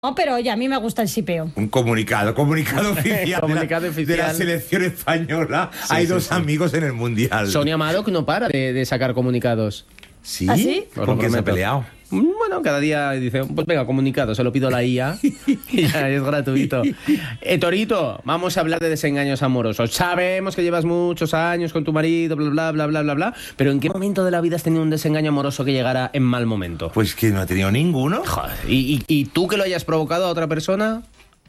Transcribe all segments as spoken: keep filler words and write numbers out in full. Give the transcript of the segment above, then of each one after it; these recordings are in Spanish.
No, pero oye, a mí me gusta el sipeo. Un comunicado, comunicado oficial, comunicado de, la, oficial de la selección española. Sí, Hay sí, dos sí. amigos en el Mundial. Sonia Madoc no para de, de sacar comunicados. ¿Sí? ¿Ah, sí? ¿Con quién se ha peleado? Bueno, cada día dice, pues venga, comunicado, se lo pido a la I A y ya es gratuito. Eh, Torito, vamos a hablar de desengaños amorosos. Sabemos que llevas muchos años con tu marido, bla, bla, bla, bla, bla, bla, pero ¿en qué momento de la vida has tenido un desengaño amoroso que llegara en mal momento? Pues que no he tenido ninguno. Joder, ¿y, y, y tú que lo hayas provocado a otra persona?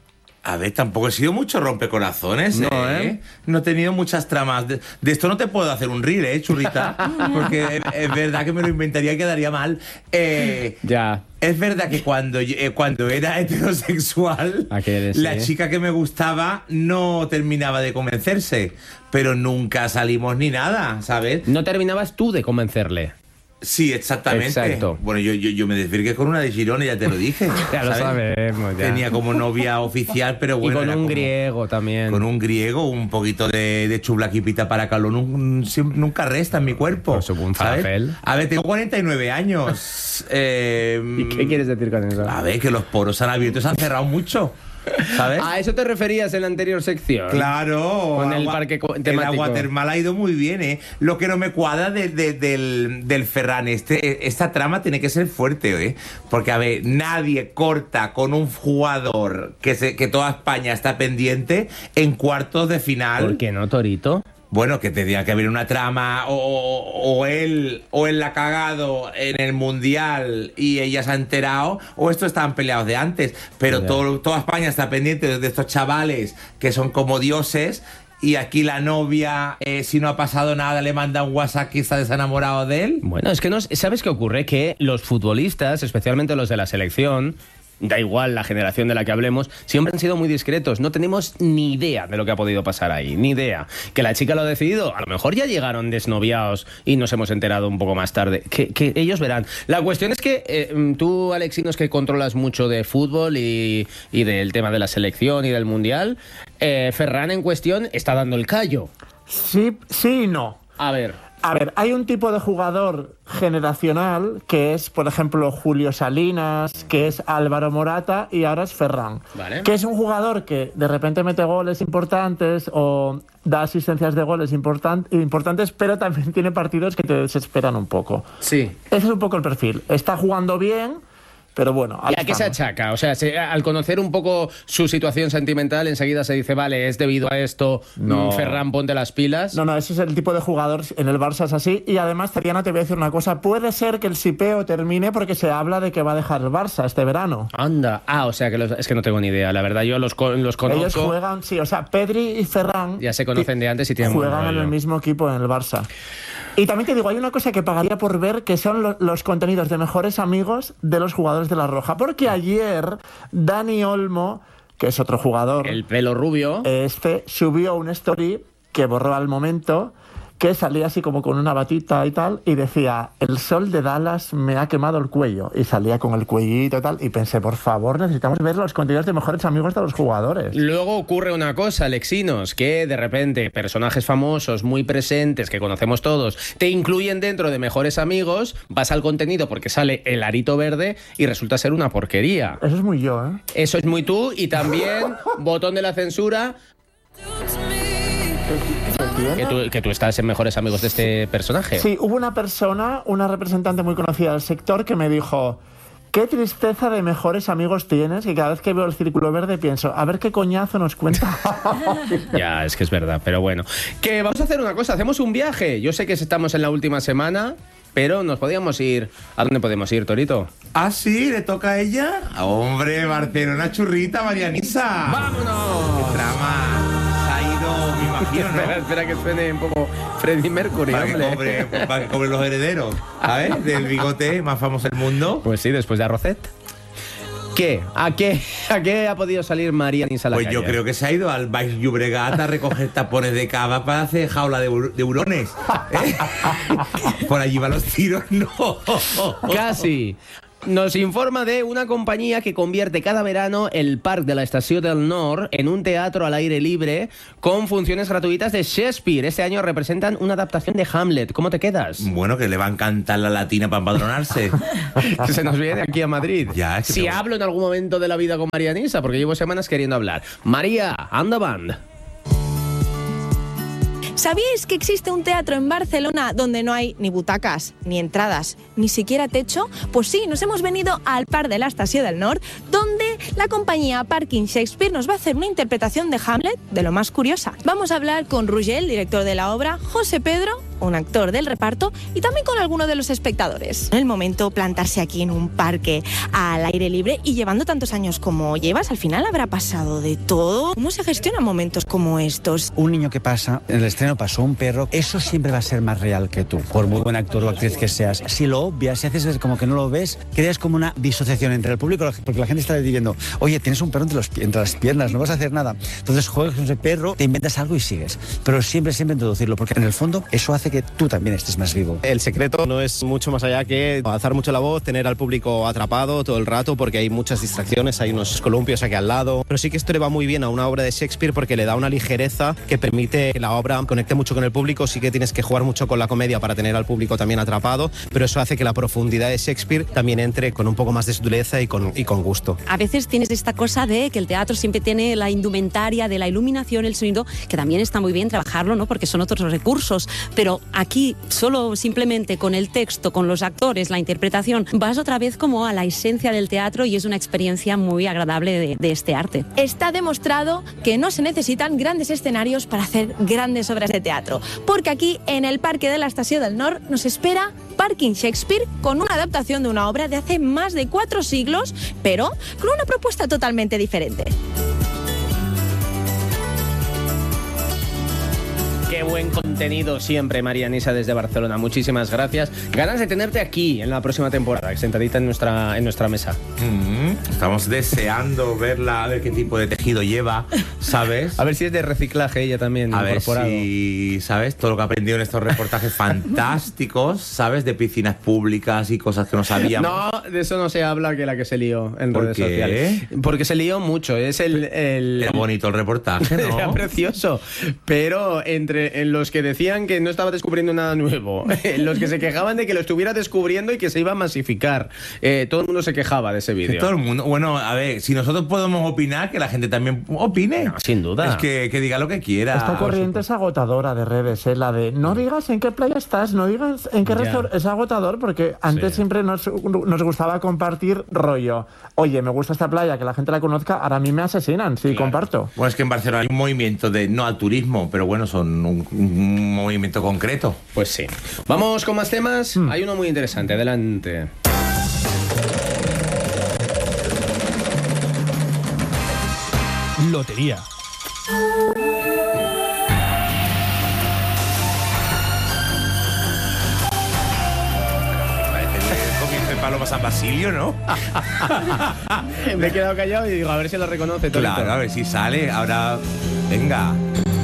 A ver, tampoco he sido mucho rompecorazones, No, ¿eh? ¿eh? No he tenido muchas tramas. De, de esto no te puedo hacer un reel, ¿eh, churrita? Porque es, es verdad que me lo inventaría y quedaría mal. Eh, Ya. Es verdad que cuando, eh, cuando era heterosexual, ¿A qué eres, la eh? chica que me gustaba no terminaba de convencerse. Pero nunca salimos ni nada, ¿sabes? No terminabas tú de convencerle. Sí, exactamente. Exacto. Bueno, yo, yo, yo me desvirgué con una de Girona, ya te lo dije. Ya lo ¿sabes? sabemos, ya. Tenía como novia oficial, pero bueno. Y con era un como- griego también. Con un griego, un poquito de, de chublaquipita para calor, nun- siempre- nunca resta en mi cuerpo. Por supuesto, un ¿sabes? falafel. A ver, tengo cuarenta y nueve años. Eh, ¿Y qué quieres decir con eso? A ver, que los poros se han abierto y se han cerrado mucho. ¿Sabes? ¿A eso te referías en la anterior sección? Claro. Con el agua- parque co- El temático. agua termal ha ido muy bien, ¿eh? Lo que no me cuadra de- de- del, del Ferran, este, esta trama tiene que ser fuerte, ¿eh? Porque, a ver, nadie corta con un jugador que, se, que toda España está pendiente en cuartos de final. ¿Por qué no, Torito? Bueno, que tendría que haber una trama, o, o, o él o él la ha cagado en el Mundial y ella se ha enterado, o estos estaban peleados de antes. Pero Ya. todo, toda España está pendiente de estos chavales que son como dioses, y aquí la novia, eh, si no ha pasado nada, le manda un WhatsApp que está desenamorado de él. Bueno, es que no, ¿sabes qué ocurre? Que los futbolistas, especialmente los de la selección, da igual la generación de la que hablemos, siempre han sido muy discretos. No tenemos ni idea de lo que ha podido pasar ahí, ni idea. Que la chica lo ha decidido, a lo mejor ya llegaron desnoviados y nos hemos enterado un poco más tarde. Que, que ellos verán. La cuestión es que eh, tú, Alexinos, que controlas mucho de fútbol y, y del tema de la selección y del Mundial, eh, Ferran en cuestión está dando el callo. Sí, sí y no. A ver... A ver, hay un tipo de jugador generacional que es, por ejemplo, Julio Salinas, que es Álvaro Morata y ahora es Ferran. Vale. Que es un jugador que de repente mete goles importantes o da asistencias de goles importan- importantes, pero también tiene partidos que te desesperan un poco. Sí. Ese es un poco el perfil. Está jugando bien, pero bueno. ahí ¿Y a qué se estamos. achaca? O sea, se- al conocer un poco su situación sentimental, enseguida se dice, vale, es debido a esto, No. mm, Ferran, ponte las pilas. No, no, ese es el tipo de jugador, en el Barça es así. Y además, Tatiana, te voy a decir una cosa. Puede ser que el sipeo termine porque se habla de que va a dejar el Barça este verano. Anda. Ah, o sea, que los- es que no tengo ni idea. La verdad, yo los, co- los Ellos conozco. juegan, sí, o sea, Pedri y Ferran Ya se conocen de antes y tienen juegan buen en rollo. el mismo equipo en el Barça. Y también te digo, hay una cosa que pagaría por ver, que son lo- los contenidos de mejores amigos de los jugadores de La Roja. Porque ayer Dani Olmo, que es otro jugador, El pelo rubio. este subió un story que borró al momento, que salía así como con una batita y tal, y decía, el sol de Dallas me ha quemado el cuello. Y salía con el cuellito y tal, y pensé, por favor, necesitamos ver los contenidos de mejores amigos de los jugadores. Luego ocurre una cosa, Alexinos, que de repente personajes famosos muy presentes que conocemos todos te incluyen dentro de mejores amigos, vas al contenido porque sale el arito verde y resulta ser una porquería. Eso es muy yo, ¿eh? Eso es muy tú y también botón de la censura que tú, que tú estás en mejores amigos de este personaje. Sí, hubo una persona, una representante muy conocida del sector, que me dijo, qué tristeza de mejores amigos tienes, que cada vez que veo el círculo verde pienso, a ver qué coñazo nos cuenta. Ya, es que es verdad, pero bueno. Que vamos a hacer una cosa, hacemos un viaje. Yo sé que estamos en la última semana, pero nos podíamos ir... ¿A dónde podemos ir, Torito? Ah, sí, le toca a ella. Hombre, Barcelona churrita, Marianisa. ¡Vámonos! ¡Qué trama! Se ha ido, me imagino, Espera, ¿no? espera que suene un poco Freddie Mercury, Para que, hombre. cobre, para que cobren los herederos, ¿sabes? Del bigote más famoso del mundo. Pues sí, después de Arrocet. ¿Qué? ¿A qué, a qué ha podido salir María Nisa a la Pues calle? yo creo que se ha ido al Baix Llobregat a recoger tapones de cava para hacer jaula de, hur- de hurones. ¿eh? Por allí van los tiros, no. Casi. Nos informa de una compañía que convierte cada verano el Parc de la Estació del Nord en un teatro al aire libre con funciones gratuitas de Shakespeare. Este año representan una adaptación de Hamlet. ¿Cómo te quedas? Bueno, que le va a encantar la latina para empadronarse. Que se nos viene aquí a Madrid. Ya, es que si tengo... hablo en algún momento de la vida con María Nisa, porque llevo semanas queriendo hablar. María, anda band. ¿Sabíais que existe un teatro en Barcelona donde no hay ni butacas, ni entradas, ni siquiera techo? Pues sí, nos hemos venido al Parc de la Estació del Nord, donde la compañía Parking Shakespeare nos va a hacer una interpretación de Hamlet de lo más curiosa. Vamos a hablar con Roger, el director de la obra, José Pedro, un actor del reparto, y también con alguno de los espectadores. En el momento plantarse aquí en un parque al aire libre y llevando tantos años como llevas, al final habrá pasado de todo. ¿Cómo se gestionan momentos como estos? Un niño que pasa, en el estreno pasó un perro, eso siempre va a ser más real que tú, por muy buen actor o actriz que seas. Si lo obvias, si haces como que no lo ves, creas como una disociación entre el público, porque la gente está diciendo, oye, tienes un perro entre, los, entre las piernas, no vas a hacer nada. Entonces juegas con ese perro, te inventas algo y sigues. Pero siempre, siempre introducirlo, porque en el fondo eso hace que tú también estés más vivo. El secreto no es mucho más allá que alzar mucho la voz, tener al público atrapado todo el rato, porque hay muchas distracciones, hay unos columpios aquí al lado. Pero sí que esto le va muy bien a una obra de Shakespeare porque le da una ligereza que permite que la obra conecte mucho con el público. Sí que tienes que jugar mucho con la comedia para tener al público también atrapado, pero eso hace que la profundidad de Shakespeare también entre con un poco más de sutileza y con, y con gusto. A veces tienes esta cosa de que el teatro siempre tiene la indumentaria de la iluminación, el sonido, que también está muy bien trabajarlo, ¿no? Porque son otros recursos, pero aquí solo simplemente con el texto, con los actores, la interpretación, vas otra vez como a la esencia del teatro y es una experiencia muy agradable de, de este arte. Está demostrado que no se necesitan grandes escenarios para hacer grandes obras de teatro, porque aquí en el Parque de la Estació del Nord nos espera Parking Shakespeare con una adaptación de una obra de hace más de cuatro siglos, pero con una propuesta totalmente diferente. Qué buen contenido siempre, María Nisa, desde Barcelona. Muchísimas gracias. Ganas de tenerte aquí en la próxima temporada, sentadita en nuestra, en nuestra mesa. Mm-hmm. Estamos deseando verla, a ver qué tipo de tejido lleva, ¿sabes? A ver si es de reciclaje ella también. A ver incorporado. si, ¿sabes? Todo lo que ha aprendido en estos reportajes fantásticos, ¿sabes? De piscinas públicas y cosas que no sabíamos. No, de eso no se habla, que la que se lió en ¿Por redes qué? sociales. Porque se lió mucho. Es el, el... Era bonito el reportaje, ¿no? Era precioso. Pero entre en los que decían que no estaba descubriendo nada nuevo, en los que se quejaban de que lo estuviera descubriendo y que se iba a masificar. Eh, todo el mundo se quejaba de ese vídeo. Todo el mundo. Bueno, a ver, si nosotros podemos opinar, que la gente también opine. No, sin duda. Es que, que diga lo que quiera. Esta corriente es agotadora de redes, ¿eh? La de no digas en qué playa estás, no digas en qué restaurante. Es agotador porque antes Sí. siempre nos, nos gustaba compartir rollo. Oye, me gusta esta playa, que la gente la conozca, ahora a mí me asesinan si Claro. comparto. Bueno, es que en Barcelona hay un movimiento de no al turismo, pero bueno, son un, un movimiento concreto. Pues sí. Vamos con más temas. Mm. Hay uno muy interesante. Adelante. Lotería. Paloma San Basilio, ¿no? Me he quedado callado y digo, a ver si lo reconoce. Tolito. Claro, a ver si sale. Ahora, venga.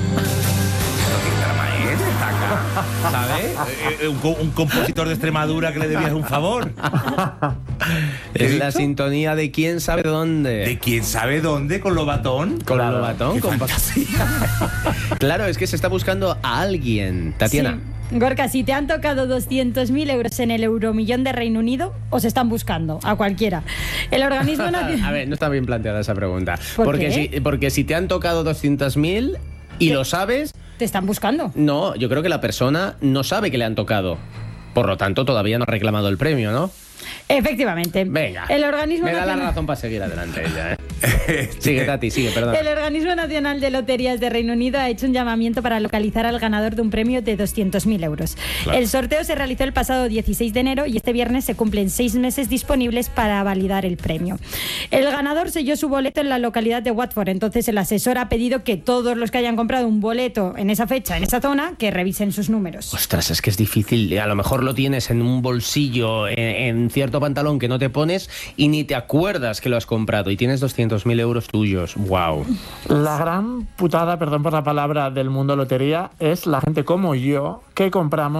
¿Sabes? Un, un compositor de Extremadura que le debías un favor. Es la sintonía de quién sabe dónde. ¿De quién sabe dónde? ¿Con Lobatón? Con claro. Lobatón, con Claro, es que se está buscando a alguien. Tatiana. Sí. Gorka, si te han tocado doscientos mil euros en el euromillón de Reino Unido, os están buscando a cualquiera. El organismo nacional... A ver, no está bien planteada esa pregunta. ¿Por porque, qué? Si, porque si te han tocado doscientos mil y ¿Qué? Lo sabes... Te están buscando. No, yo creo que la persona no sabe que le han tocado. Por lo tanto, todavía no ha reclamado el premio, ¿no? Efectivamente. Venga. El organismo Me da nacional... la razón para seguir adelante ella, ¿eh? Sigue, Tati, sigue, perdón. El Organismo Nacional de Loterías de Reino Unido ha hecho un llamamiento para localizar al ganador de un premio de doscientos mil euros. Claro. El sorteo se realizó el pasado dieciséis de enero y este viernes se cumplen seis meses disponibles para validar el premio. El ganador selló su boleto en la localidad de Watford, entonces el asesor ha pedido que todos los que hayan comprado un boleto en esa fecha, en esa zona, que revisen sus números. Ostras, es que es difícil. A lo mejor lo tienes en un bolsillo, en, en cierto pantalón que no te pones y ni te acuerdas que lo has comprado y tienes doscientos mil euros tuyos. Wow. La gran putada, perdón por la palabra, del mundo lotería es la gente como yo que compramos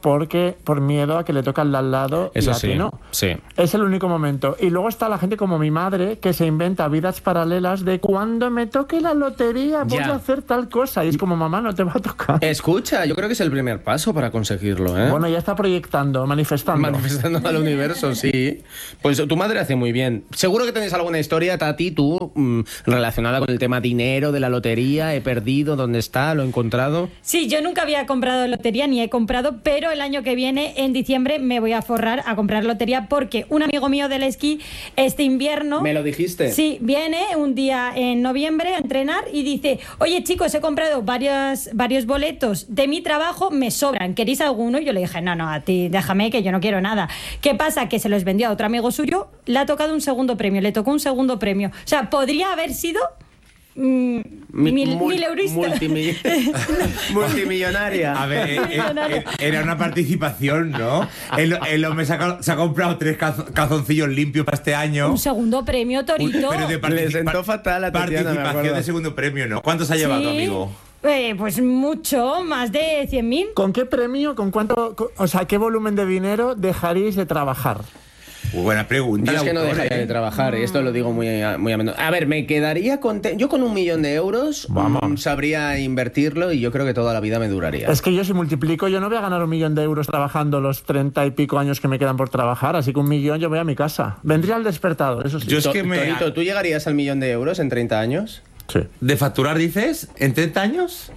porque por miedo a que le toque al de al lado Eso y a sí, ti no. sí. Es el único momento. Y luego está la gente como mi madre que se inventa vidas paralelas de cuando me toque la lotería voy Ya. a hacer tal cosa. Y es como, mamá, no te va a tocar. Escucha, yo creo que es el primer paso para conseguirlo, ¿eh? Bueno, ya está proyectando, manifestando. Manifestando al universo, sí. Pues tu madre hace muy bien. Seguro que tenéis alguna historia, Tati, tú, mmm, relacionada con el tema dinero de la lotería. He perdido, ¿dónde está? ¿Lo he encontrado? Sí, yo nunca había comprado lotería ni he comprado, pero el año que viene, en diciembre, me voy a forrar a comprar lotería porque un amigo mío del esquí este invierno... ¿Me lo dijiste? Sí, viene un día en noviembre a entrenar y dice, oye chicos, he comprado varios, varios boletos de mi trabajo, me sobran, ¿queréis alguno? Y yo le dije, no, no, a ti déjame que yo no quiero nada. ¿Qué pasa? Que se los vendió a otro amigo suyo, le ha tocado un segundo premio, le tocó un segundo premio. O sea, podría haber sido... Mm, Mi- mil, mul- mil eurista. multimill- Multimillonaria. A ver, eh, eh, era una participación, ¿no? El, el hombre se ha, se ha comprado tres caz- calzoncillos limpios para este año. Un segundo premio, Torito. Pero de Le partici- sentó fatal a Tatiana, me participación acuerdo. de segundo premio, ¿no? ¿Cuántos ha llevado, Sí. amigo? Eh, pues mucho, más de cien mil. ¿Con qué premio, con cuánto, con- o sea, qué volumen de dinero dejaríais de trabajar? Muy buena pregunta. Yo es que no autor, dejaría ¿eh? de trabajar, y esto lo digo muy a, muy a menudo. A ver, me quedaría contento. Yo con un millón de euros Vamos. mm, sabría invertirlo y yo creo que toda la vida me duraría. Es que yo si multiplico, yo no voy a ganar un millón de euros trabajando los treinta y pico años que me quedan por trabajar, así que un millón yo voy a mi casa. Vendría al despertador, eso sí. Yo es To- que me- Torito, ¿tú llegarías al millón de euros en treinta años? Sí. ¿De facturar, dices? ¿En treinta años?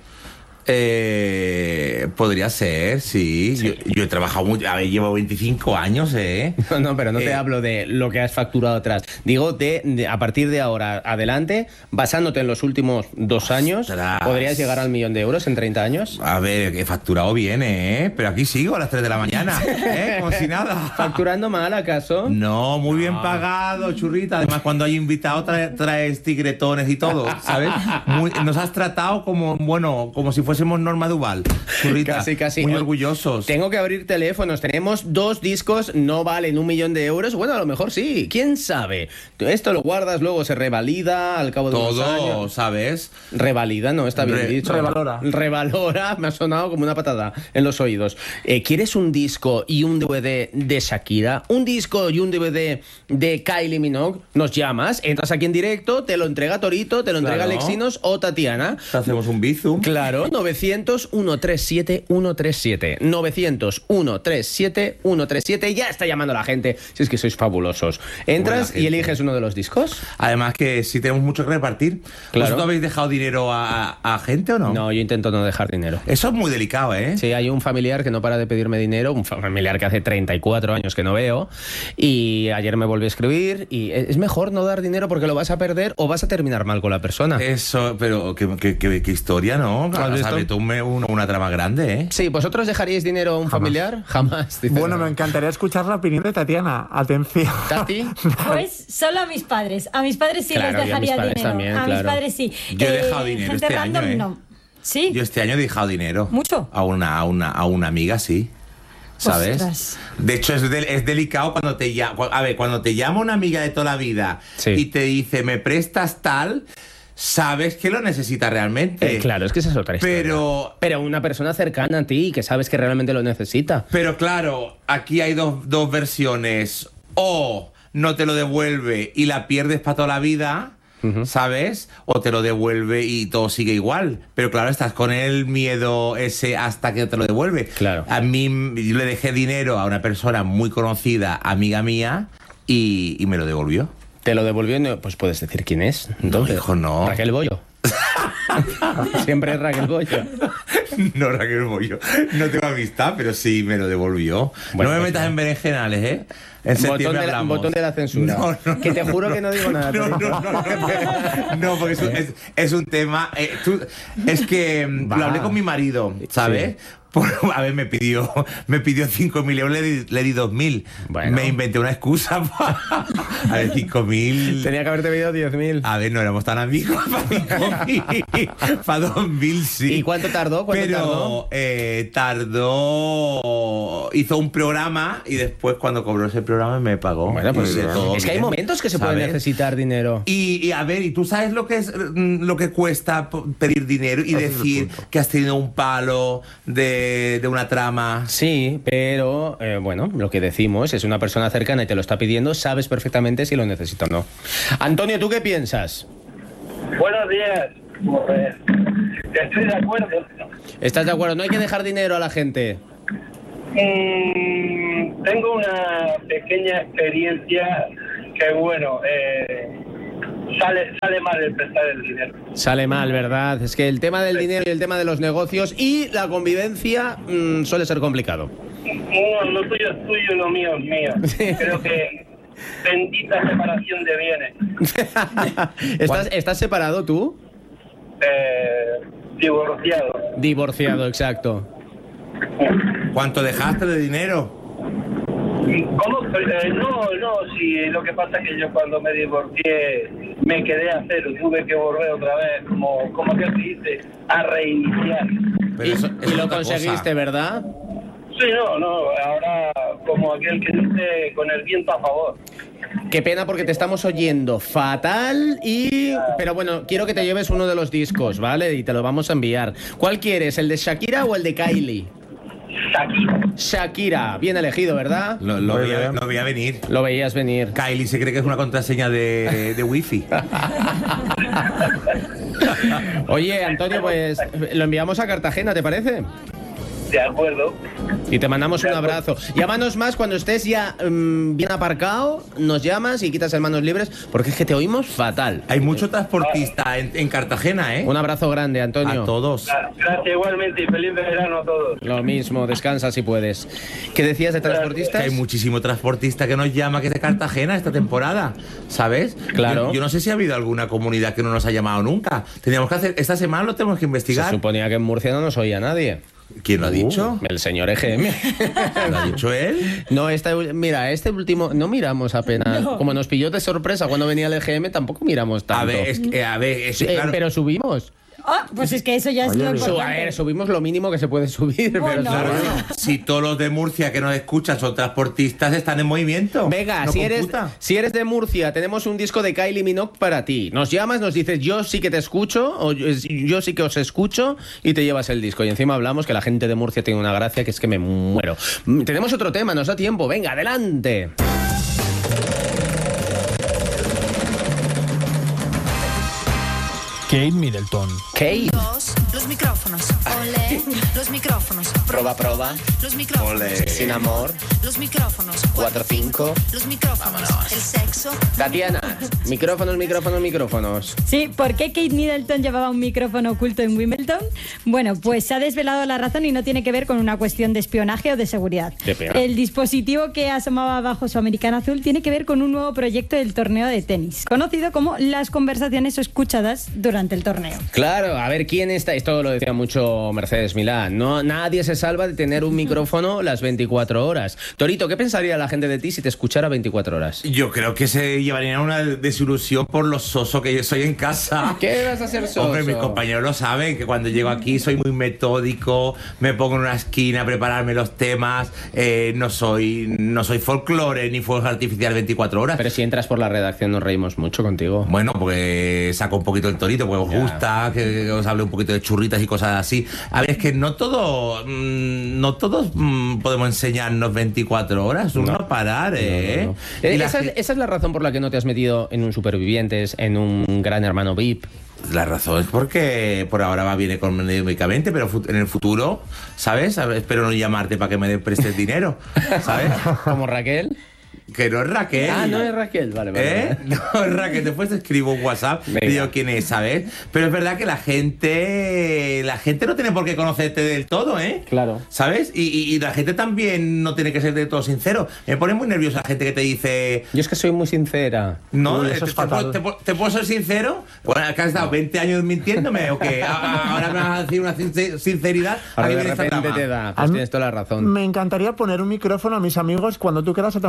Eh, podría ser, sí. Yo, yo he trabajado mucho. A ver, llevo veinticinco años, ¿eh? No, no, pero no te Eh. hablo de lo que has facturado atrás. Digo, de, de- a partir de ahora adelante, basándote en los últimos dos años, Ostras. ¿podrías llegar al millón de euros en treinta años? A ver, he facturado bien, ¿eh? Pero aquí sigo a las tres de la mañana, ¿eh? Como si nada. ¿Facturando mal, acaso? No, muy bien pagado, churrita. Además, cuando hay invitado, trae- traes tigretones y todo, ¿sabes? Muy- nos has tratado como, bueno, como si fuésemos Norma Duval, churrita. Casi, casi. Muy Oye, orgullosos. Tengo que abrir teléfonos. Tenemos dos discos, no valen un millón de euros. Bueno, a lo mejor sí. ¿Quién sabe? Esto lo guardas, luego se revalida al cabo de unos Todo, años. ¿sabes? Revalida, no, está bien Re- dicho. revalora. Revalora, me ha sonado como una patada en los oídos. Eh, ¿Quieres un disco y un D V D de Shakira? ¿Un disco y un D V D de Kylie Minogue? Nos llamas, entras aquí en directo, te lo entrega Torito, te lo entrega Claro. Alexinos o Tatiana. Te hacemos un bizum. Claro, novecientos, ciento treinta y siete, ciento treinta y siete. novecientos, ciento treinta y siete, ciento treinta y siete. Ya está llamando la gente. Si es que sois fabulosos. Entras Buena y gente. eliges uno de los discos. Además que sí tenemos mucho que repartir. Claro. ¿Vosotros habéis dejado dinero a, a- a gente o no? No, yo intento no dejar dinero. Eso es muy delicado, ¿eh? Sí, hay un familiar que no para de pedirme dinero, un familiar que hace treinta y cuatro años que no veo, y ayer me volvió a escribir, y es mejor no dar dinero porque lo vas a perder o vas a terminar mal con la persona. Eso, pero qué, qué- qué- qué historia, ¿no? ¿Has visto? Sabes tú me- una, una trama grande, ¿eh? Sí, ¿vosotros dejaríais dinero a un familiar? Jamás. dice. Bueno, me encantaría escuchar la opinión de Tatiana. Atención. ¿Tati? Pues solo a mis padres. A mis padres sí Claro, les y a mis dejaría padres dinero. también, a claro. mis padres sí. Yo he dejado dinero gente este random, año, ¿eh? no. Sí. Yo este año he dejado dinero. ¿Mucho? A una, a una, a una amiga, sí. ¿Sabes? Ostras. De hecho, es, del- es delicado cuando te llama. A ver, cuando te llama una amiga de toda la vida Sí. y te dice, me prestas tal, sabes que lo necesitas realmente. Eh, claro, es que esa es otra historia. Pero- Pero una persona cercana a ti que sabes que realmente lo necesita. Pero claro, aquí hay dos, dos versiones. O no te lo devuelve y la pierdes para toda la vida, ¿sabes? O te lo devuelve y todo sigue igual. Pero claro, estás con el miedo ese hasta que te lo devuelve. Claro. A mí yo le dejé dinero a una persona muy conocida, amiga mía, y, y me lo devolvió. Te lo devolvió, no, pues puedes decir quién es. Entonces, hijo, no. Raquel Bollo. Siempre es Raquel Bollo. No, Raquel Bollo. No tengo amistad, pero sí me lo devolvió. Bueno, no me pues metas no. en berenjenales, ¿eh? En Botón septiembre de, la, hablamos. botón de la censura. No, no, que te no, juro no. que no digo nada. No, no, Torito. no, no, no, no, porque es un, es, es un tema. eh, tú- es que mm, Va. lo hablé con mi marido, ¿sabes? Por- a ver, me pidió me pidió cinco mil euros, le di, le di dos mil. Bueno. Me inventé una excusa para. A ver, cinco mil. Tenía que haberte pedido diez mil. A ver, no éramos tan amigos para cinco mil. Para dos mil, sí. ¿Y cuánto tardó? ¿Cuánto Pero tardó? eh, tardó. Hizo un programa y después, cuando cobró ese programa, me pagó. Bueno, pues Y de todo es que hay bien, momentos que se puede ¿sabes? necesitar dinero. Y, y a ver, ¿y tú sabes lo que es mm, lo que cuesta p- pedir dinero y Ese es el decir punto. que has tenido un palo de de, de una trama. Sí, pero eh, bueno, lo que decimos es una persona cercana y te lo está pidiendo, sabes perfectamente si lo necesita o no. Antonio, ¿tú qué piensas? Buenos días. Pues, estoy de acuerdo. ¿Estás de acuerdo? No hay que dejar dinero a la gente. Mm, tengo una pequeña experiencia que, bueno, eh, sale, sale mal el prestar el dinero. Sale mal, ¿verdad? Es que el tema del dinero y el tema de los negocios y la convivencia mmm, suele ser complicado. No, lo tuyo es tuyo y lo mío es mío. Creo que bendita separación de bienes. ¿Estás, ¿Estás separado tú? Eh, divorciado. Divorciado, exacto. ¿Cuánto dejaste de dinero? ¿Cómo? Eh, no, no, sí, lo que pasa es que yo cuando me divorcié me quedé a cero, tuve que volver otra vez, como, como que se dice, a reiniciar. Pero eso, y, y lo conseguiste, cosa. ¿Verdad? Sí, no, no, ahora como aquel que dice con el viento a favor. Qué pena porque te estamos oyendo fatal y... Pero bueno, quiero que te lleves uno de los discos, ¿vale? Y te lo vamos a enviar. ¿Cuál quieres, el de Shakira o el de Kylie? Shakira. Shakira, bien elegido, ¿verdad? Lo, lo, veía, lo veía venir. Lo veías venir. Kylie se cree que es una contraseña de, de wifi. Oye, Antonio, pues lo enviamos a Cartagena, ¿te parece? De acuerdo. Y te mandamos un abrazo. Llámanos más cuando estés ya um, bien aparcado, nos llamas y quitas el manos libres, porque es que te oímos fatal. Hay mucho transportista en, en Cartagena, ¿eh? Un abrazo grande, Antonio. A todos. Gracias igualmente y feliz verano a todos. Lo mismo, descansa si puedes. ¿Qué decías de transportistas? Que hay muchísimo transportista que nos llama que es de Cartagena esta temporada, ¿sabes? Claro. Yo, yo no sé si ha habido alguna comunidad que no nos ha llamado nunca. Teníamos que hacer, esta semana lo tenemos que investigar. Se suponía que en Murcia no nos oía nadie. ¿Quién lo ha dicho? Uh, el señor E G M. ¿Lo ha dicho él? No, este, mira, este último no miramos apenas. No. Como nos pilló de sorpresa cuando venía el E G M, tampoco miramos tanto. A ver, es que, a ver, es, eh, claro. Pero subimos. Oh, pues es que eso ya es Oye, lo bien. importante. A ver, subimos lo mínimo que se puede subir. Bueno. Pero Claro, subimos. si todos los de Murcia que nos escuchan son transportistas, están en movimiento. Venga, no si, eres, si eres de Murcia, tenemos un disco de Kylie Minogue para ti. Nos llamas, nos dices, yo sí que te escucho, o yo, yo sí que os escucho, y te llevas el disco. Y encima hablamos que la gente de Murcia tiene una gracia que es que me muero. Tenemos otro tema, nos da tiempo. Venga, adelante. Kate Middleton. Kate. Dos, los micrófonos. Ole, los micrófonos. Proba, proba. Los micrófonos. Ole. Sin amor. Los micrófonos. Cuatro, cinco. Los micrófonos. El sexo. Tatiana. Micrófonos, micrófonos, micrófonos. Sí, ¿por qué Kate Middleton llevaba un micrófono oculto en Wimbledon? Bueno, pues se ha desvelado la razón y no tiene que ver con una cuestión de espionaje o de seguridad. Qué pena. El dispositivo que asomaba bajo su americana azul tiene que ver con un nuevo proyecto del torneo de tenis, conocido como las conversaciones escuchadas durante el torneo. Claro, a ver quién está. Esto lo decía mucho Mercedes Milán. No, nadie se salva de tener un micrófono las veinticuatro horas. Torito, ¿qué pensaría la gente de ti si te escuchara veinticuatro horas? Yo creo que se llevarían una desilusión por lo soso que yo soy en casa. ¿Qué vas a hacer soso? Hombre, mis compañeros lo saben, que cuando llego aquí soy muy metódico, me pongo en una esquina a prepararme los temas, eh, no soy no soy folclore ni fuegos artificiales veinticuatro horas. Pero si entras por la redacción nos reímos mucho contigo. Bueno, porque saco un poquito el torito, porque os Ya. gusta que os hable un poquito de churritas y cosas así. A ver, es que no todo, mmm, no todos mmm, podemos enseñarnos veinticuatro horas, uno No. a parar, ¿eh? No, no, no. Y la Esa, es, gente- esa es la razón por la que no te has metido en un Supervivientes, en un Gran Hermano V I P. La razón es porque por ahora va bien económicamente, pero fu- en el futuro, ¿sabes? A ver, espero no llamarte para que me prestes dinero, ¿sabes? Como Raquel. Que no es Raquel. Ah, no es Raquel, vale, vale. ¿Eh? No es Raquel, después te escribo un WhatsApp, Venga. te digo quién es, ¿sabes? Pero es verdad que la gente la gente no tiene por qué conocerte del todo, ¿eh? Claro. ¿Sabes? Y, y, y la gente también no tiene que ser del todo sincero. Me pone muy nerviosa la gente que te dice... Yo es que soy muy sincera. No, Uy, eh, eso te, es te fatal. puedo- te puedo- ¿te puedo ser sincero? Bueno, ¿que has estado veinte años mintiéndome o qué? A- a- ¿Ahora me vas a decir una sincer- sinceridad? Ahora ¿A qué de viene esta repente trama? te da. A Pues mí- tienes toda la razón. Me encantaría poner un micrófono a mis amigos cuando tú quieras a tomar algo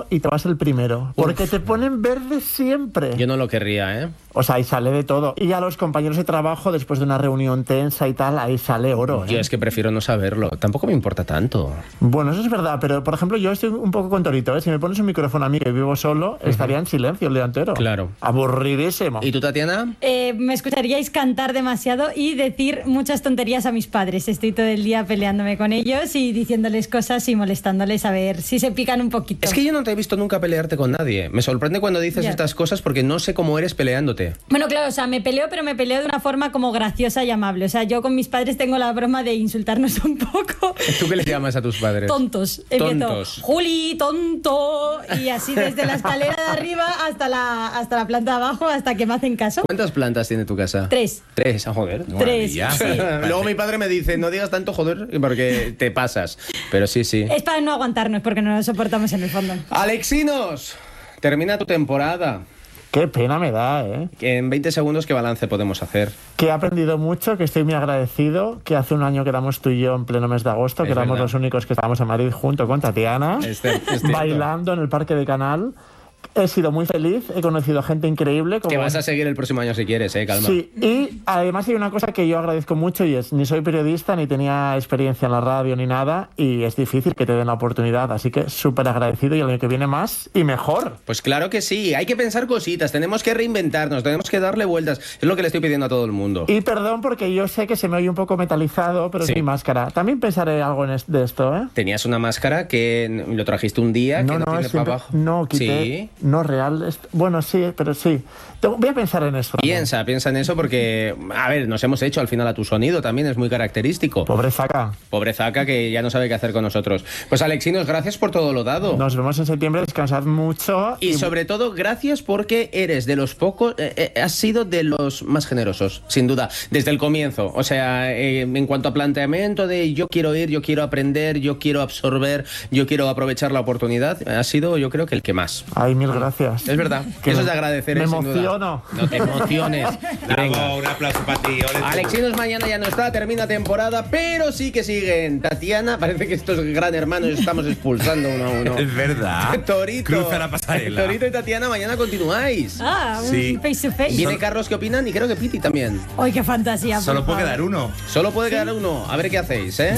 segundo y te vas el primero. Porque te ponen verde siempre. Yo no lo querría, ¿eh? O sea, ahí sale de todo. Y a los compañeros de trabajo, después de una reunión tensa y tal, ahí sale oro. ¿eh? Yo es que prefiero no saberlo. Tampoco me importa tanto. Bueno, eso es verdad, pero por ejemplo, yo estoy un poco con Torito, ¿eh? Si me pones un micrófono a mí que vivo solo, uh-huh. estaría en silencio el día entero. Claro. Aburridísimo. ¿Y tú, Tatiana? Eh, me escucharíais cantar demasiado y decir muchas tonterías a mis padres. Estoy todo el día peleándome con ellos y diciéndoles cosas y molestándoles a ver si se pican un poquito. Es que yo no te he visto nunca pelearte con nadie. Me sorprende cuando dices ya. estas cosas porque no sé cómo eres peleándote. Bueno, claro, o sea, me peleo, pero me peleo de una forma como graciosa y amable. O sea, yo con mis padres tengo la broma de insultarnos un poco. ¿Tú qué le llamas a tus padres? Tontos. Tontos. Empiezo, Juli, tonto. Y así desde la escalera de arriba hasta la, hasta la planta de abajo, hasta que me hacen caso. ¿Cuántas plantas tiene tu casa? Tres. Tres, ah, joder. Tres, sí. Luego mi padre me dice, no digas tanto joder, porque te pasas. Pero sí, sí. Es para no aguantarnos, porque no nos soportamos en el fondo. Alexinos, termina tu temporada. Qué pena me da, ¿eh? En veinte segundos, ¿qué balance podemos hacer? Que he aprendido mucho, que estoy muy agradecido, que hace un año quedamos tú y yo en pleno mes de agosto, es que éramos verdad. los únicos que estábamos en Madrid junto con Tatiana, es cierto, es cierto. bailando en el Parque de Canal. He sido muy feliz, he conocido a gente increíble. Como... Que vas a seguir el próximo año si quieres, eh, calma. Sí, y además hay una cosa que yo agradezco mucho y es, ni soy periodista, ni tenía experiencia en la radio, ni nada, y es difícil que te den la oportunidad, así que súper agradecido y el año que viene más y mejor. Pues claro que sí, hay que pensar cositas, tenemos que reinventarnos, tenemos que darle vueltas, es lo que le estoy pidiendo a todo el mundo. Y perdón porque yo sé que se me oye un poco metalizado, pero Sí. es mi máscara. También pensaré algo en es- de esto, ¿eh? Tenías una máscara que lo trajiste un día, No, que no, no, tiene es siempre- para abajo. no, quité, Sí. no real. es- Bueno, sí, pero sí. Te- Voy a pensar en eso. Piensa, piensa en eso porque, a ver, nos hemos hecho al final a tu sonido, también es muy característico. Pobre Zaca. Pobre Zaca que ya no sabe qué hacer con nosotros. Pues Alexinos, gracias por todo lo dado. Nos vemos en septiembre, descansad mucho. Y sobre todo, gracias porque eres de los pocos, eh, eh, has sido de los más generosos, sin duda, desde el comienzo. O sea, eh, en cuanto a planteamiento de yo quiero ir, yo quiero aprender, yo quiero absorber, yo quiero aprovechar la oportunidad, has sido yo creo que el que más. Ay, mil gracias. Es verdad, Que eso me- es de agradecer. me eh, sin duda. emociono. No te emociones. Bravo, un aplauso para ti. ole tú. Alexinos mañana ya no está, termina temporada, pero sí que siguen. Tatiana, parece que estos gran hermanos estamos expulsando uno a uno. Es verdad. Torito. Cruza la pasarela. Torito y Tatiana, mañana continuáis. Ah, un Sí. face to face. Viene Carlos, ¿qué opinan? Y creo que Piti también. ¡Ay, qué fantasía! por Solo puede favor. quedar uno. Solo puede quedar uno. A ver qué hacéis, ¿eh?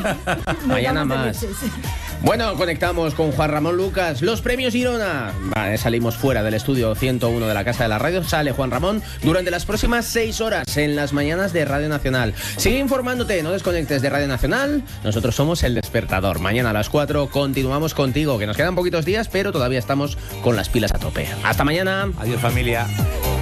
Nos Mañana vamos de más. leches. Bueno, conectamos con Juan Ramón Lucas. Los premios Girona. Vale, salimos fuera del estudio ciento uno de la Casa de la Radio. Sale Juan Ramón durante las próximas seis horas en las mañanas de Radio Nacional. Sigue informándote, no desconectes de Radio Nacional. Nosotros somos El Despertador. Mañana a las cuatro continuamos contigo, que nos quedan poquitos días, pero todavía estamos con las pilas a tope. Hasta mañana. Adiós, familia.